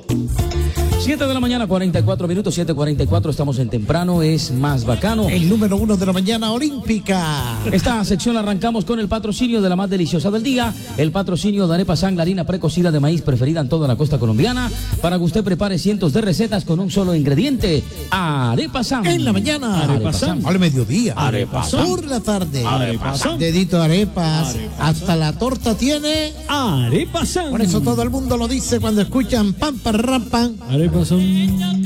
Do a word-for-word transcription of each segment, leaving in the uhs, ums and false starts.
siete de la mañana, cuarenta y cuatro minutos, siete cuarenta y cuatro, estamos en temprano, es más bacano. El número uno de la mañana olímpica. Esta sección la arrancamos con el patrocinio de la más deliciosa del día, el patrocinio de Arepa San, la harina precocida de maíz preferida en toda la costa colombiana, para que usted prepare cientos de recetas con un solo ingrediente. Arepa San. En la mañana, Arepa San. Al mediodía. Arepa San. Por la tarde. Arepa San. Dedito arepas. Arepa Hasta la torta tiene. Arepa San. Por eso todo el mundo lo dice cuando escuchan pam, parram, pam. Arepa San.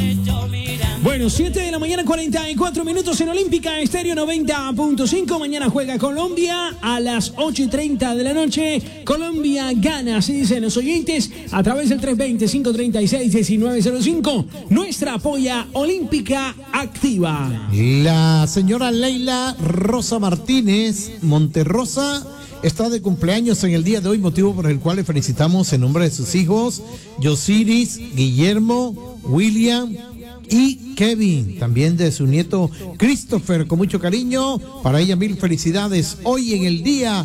Bueno, siete de la mañana, cuarenta y cuatro minutos en Olímpica Estéreo noventa punto cinco. Mañana juega Colombia a las ocho y treinta de la noche. Colombia gana, así dicen los oyentes, a través del tres veinte, cinco treinta y seis, diecinueve cero cinco. Nuestra polla olímpica activa. La señora Leila Rosa Martínez Monterrosa está de cumpleaños en el día de hoy, motivo por el cual le felicitamos en nombre de sus hijos, Yosiris, Guillermo, William y Kevin, también de su nieto Christopher, con mucho cariño. Para ella mil felicidades hoy en el día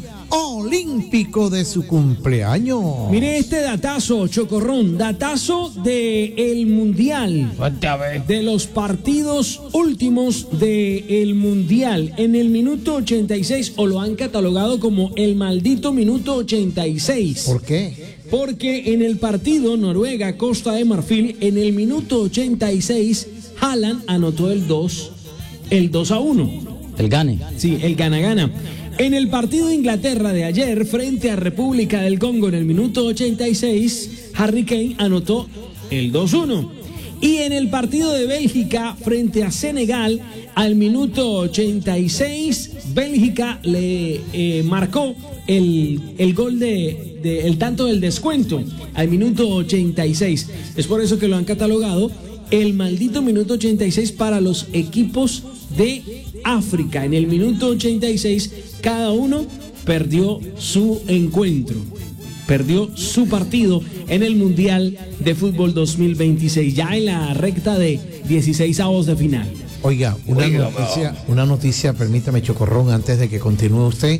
olímpico de su cumpleaños. Mire este datazo, Chocorrón, datazo del Mundial, de los partidos últimos del Mundial. En el minuto ochenta y seis, o lo han catalogado como el maldito minuto ochenta y seis. ¿Por qué? Porque en el partido Noruega-Costa de Marfil, en el minuto ochenta y seis, Haaland anotó el dos, el dos a uno. El gane. Sí, el gana-gana. En el partido de Inglaterra de ayer frente a República del Congo, en el minuto ochenta y seis, Harry Kane anotó el dos uno. Y en el partido de Bélgica frente a Senegal, al minuto ochenta y seis, Bélgica le eh, marcó el, el gol de, de el tanto del descuento al minuto ochenta y seis. Es por eso que lo han catalogado el maldito minuto ochenta y seis para los equipos de África. En el minuto ochenta y seis, cada uno perdió su encuentro, perdió su partido en el Mundial de Fútbol dos mil veintiséis, ya en la recta de dieciseisavos de final. Oiga, una Oiga, noticia, una noticia, permítame, Chocorrón, antes de que continúe usted.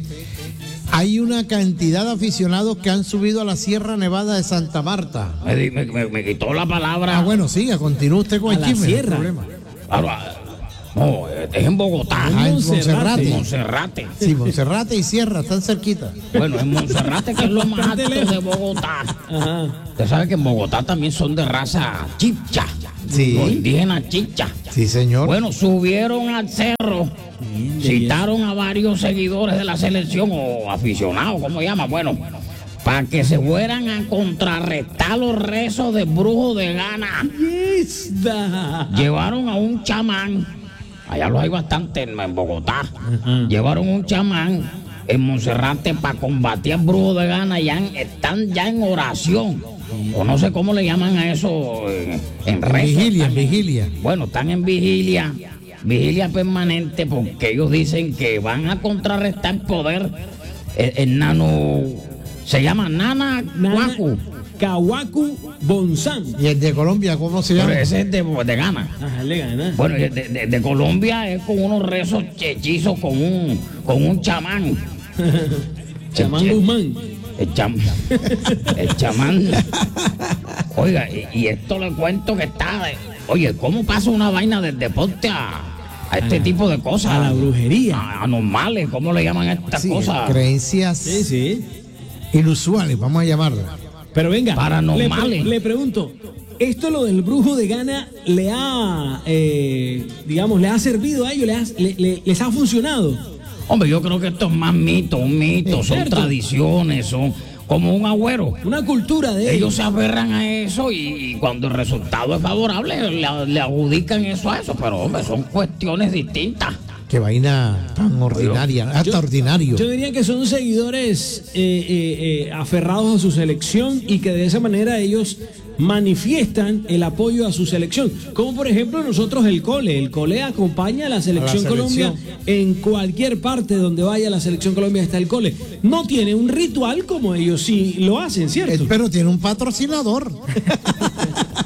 Hay una cantidad de aficionados que han subido a la Sierra Nevada de Santa Marta. Me, me, me, me quitó la palabra. Ah, bueno, siga, continúe usted con A el la chisme. sierra. No hay problema. Ahora, no, es en Bogotá. Ah, en Monserrate. Monserrate. Monserrate. Sí, Monserrate y Sierra, están cerquita. Bueno, en Monserrate, que es lo más alto Bastante lejos. de Bogotá. Ajá. Usted sabe que en Bogotá también son de raza chicha. Sí. Los indígenas chicha. Sí, señor. Bueno, subieron al cerro, citaron a varios seguidores de la selección o aficionados, ¿cómo se llama? Bueno, para que se fueran a contrarrestar los rezos de brujo de Gana. Esta. Llevaron a un chamán, allá los hay bastante en, en Bogotá, llevaron un chamán en Monserrate para combatir al brujo de Gana, ya en- están ya en oración, o no sé cómo le llaman a eso, en, en rezo. Vigilia, también. vigilia. Bueno, están en vigilia, vigilia permanente, porque ellos dicen que van a contrarrestar el poder, el, el nano, se llama Nana Nana Guacu, Kawaku Bonzán. ¿Y el de Colombia cómo se pero llama? ese es de, de Gana. Ajá, le gana. Bueno, de, de- de Colombia es con unos rezos hechizos con un, con un chamán. Chamán El- Guzmán. El, cham, el chamán. Oiga, y, y esto le cuento que está. de- oye, ¿cómo pasa una vaina del deporte a, a este A la- tipo de cosas? a la brujería. A- anormales, ¿cómo le llaman a estas Sí, cosas? creencias Sí, sí. inusuales, vamos a llamarlas. Pero venga, Paranormales. Le, pre- le pregunto, ¿esto lo del brujo de Gana le ha, eh, digamos, le ha servido a ellos? ¿Le ha- le- le- ¿Les ha funcionado? Hombre, yo creo que esto es más mito, un mito, Es son cierto. tradiciones, son como un agüero. Una cultura de Ellos ellos. se aferran a eso y, y cuando el resultado es favorable le, le adjudican eso a eso, pero hombre, son cuestiones distintas. Qué vaina tan ordinaria, hasta Yo- ordinario. Yo diría que son seguidores eh, eh, eh, aferrados a su selección y que de esa manera ellos manifiestan el apoyo a su selección. Como por ejemplo nosotros el Cole. El Cole acompaña a la selección, selección. Colombia en cualquier parte donde vaya la selección Colombia está el Cole. No tiene un ritual como ellos sí lo hacen, ¿cierto? Eh, Pero tiene un patrocinador.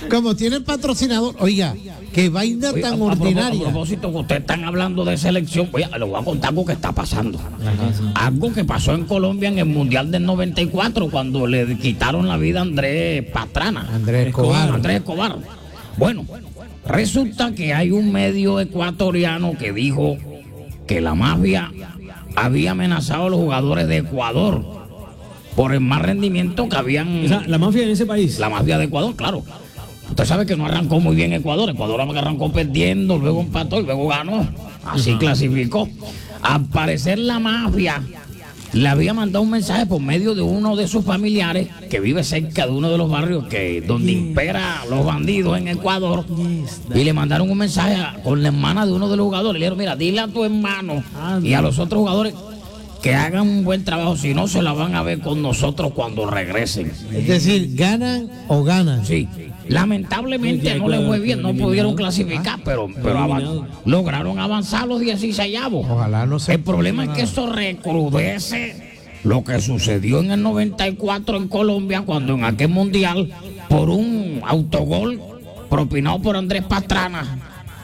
Como tiene patrocinador, oiga, qué vaina Oye, tan a, a, ordinaria. A propósito que ustedes están hablando de selección, oye, les voy a contar algo que está pasando. Ajá. Algo que pasó en Colombia en el Mundial del noventa y cuatro, cuando le quitaron la vida a Andrés Pastrana. Andrés Escobar. Andrés Escobar. Bueno, resulta que hay un medio ecuatoriano que dijo que la mafia había amenazado a los jugadores de Ecuador por el mal rendimiento que habían... O sea, la mafia en ese país. La mafia de Ecuador, claro. Usted sabe que no arrancó muy bien Ecuador. Ecuador arrancó perdiendo, luego empató y luego ganó. Así uh-huh. clasificó. Al parecer la mafia le había mandado un mensaje por medio de uno de sus familiares que vive cerca de uno de los barrios que donde yes. impera los bandidos en Ecuador. Yes, y le mandaron un mensaje a, con la hermana de uno de los jugadores. Le dijeron, mira, dile a tu hermano ah, y a los otros jugadores que hagan un buen trabajo, si no se la van a ver con nosotros cuando regresen. Es decir, ¿ganan o ganan? Sí. Lamentablemente sí, no les fue bien, no pudieron clasificar, pero, pero avan- lograron avanzar los dieciseisavos. Ojalá no se... El problema es que eso recrudece lo que sucedió en el noventa y cuatro en Colombia, cuando en aquel mundial, por un autogol propinado por Andrés Pastrana,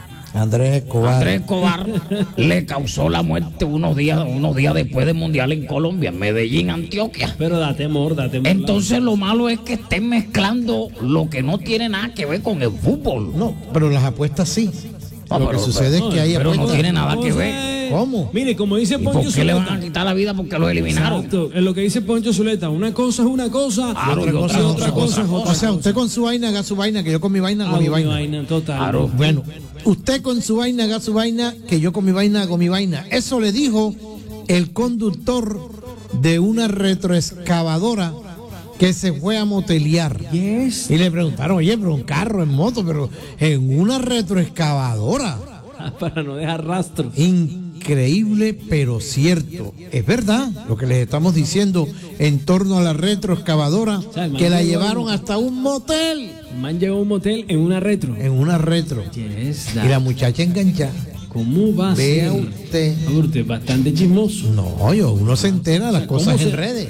Andrés Escobar. Andrés Escobar le causó la muerte unos días, unos días después del mundial en Colombia, en Medellín, Antioquia. Pero da temor, da temor. Entonces lo malo es que estén mezclando lo que no tiene nada que ver con el fútbol. No, pero las apuestas sí. No, lo pero, que sucede pero, es que hay pero apuestas. no tiene nada que José. ver. ¿Cómo? Mire, como dice ¿Y Poncho por qué Zuleta, le van a quitar la vida porque lo eliminaron? Exacto, es lo que dice Poncho Zuleta. Una cosa es una cosa, Ah, otra, y cosa, otra, otra cosa es otra. O sea, usted con su vaina haga su vaina, que yo con mi vaina hago mi vaina. vaina. Total. Claro. Bueno, usted con su vaina haga su vaina, que yo con mi vaina hago mi vaina. Eso le dijo el conductor de una retroexcavadora que se fue a motelear. Yes. Y le preguntaron, oye, pero un carro en moto, pero en una retroexcavadora. Para no dejar rastros. Increíble, pero cierto. Es verdad lo que les estamos diciendo en torno a la retroexcavadora, o sea, que la llevaron un... hasta un motel. El man llegó a un motel en una retro. En una retro. Yes, y la muchacha enganchada. ¿Cómo va a Vea ser? usted. Usted bastante chismoso. No, yo, uno se entera de las cosas en redes.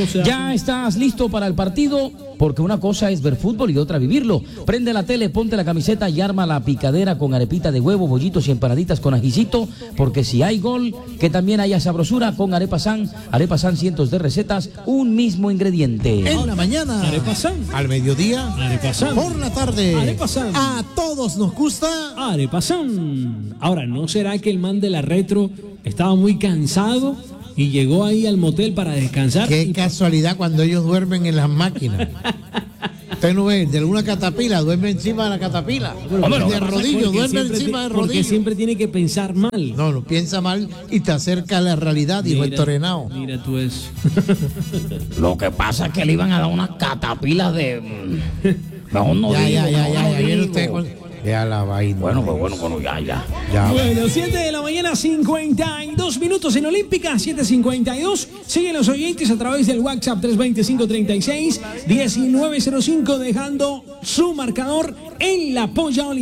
Ya estás listo para el partido, porque una cosa es ver fútbol y otra vivirlo. Prende la tele, ponte la camiseta y arma la picadera con arepita de huevo, bollitos y empanaditas con ajicito, porque si hay gol, que también haya sabrosura con Arepa San. Arepa San, cientos de recetas, un mismo ingrediente. En la mañana, Arepa San. Al mediodía, Arepa San. Por la tarde, Arepa San. A todos nos gusta Arepa San. Ahora, ¿no será que el man de la retro estaba muy cansado y llegó ahí al motel para descansar? Qué y... casualidad cuando ellos duermen en las máquinas. Usted no ve, de alguna catapila, duerme encima de la catapila. Bueno, de rodillo, duerme encima de rodillo. Porque siempre tiene que pensar mal. No, no piensa mal y te acerca a la realidad, dijo el Torenao. Mira tú eso. Lo que pasa es que le iban a dar unas catapilas de... Mejor no ya, digo, ya, ya, mejor ya, no ya, viene digo. usted con... Ya la vaina. Bueno, pues bueno, bueno, ya, ya. ya. Bueno, siete de la mañana, cincuenta y dos minutos en Olímpica, siete cincuenta y dos. Siguen los oyentes a través del WhatsApp tres veinticinco treinta y seis diecinueve cero cinco, dejando su marcador en la polla olímpica.